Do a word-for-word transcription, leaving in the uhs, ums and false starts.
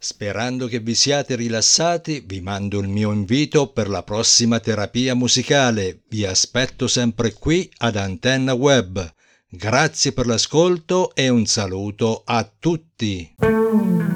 Sperando che vi siate rilassati, vi mando il mio invito per la prossima terapia musicale. Vi aspetto sempre qui ad Antenna Web. Grazie per l'ascolto e un saluto a tutti.